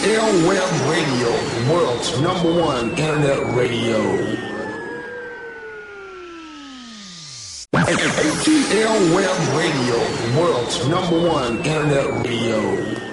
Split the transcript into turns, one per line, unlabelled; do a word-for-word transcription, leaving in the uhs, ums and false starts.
L Web Radio, the world's number one internet radio. A T L Web Radio, the world's number one internet radio.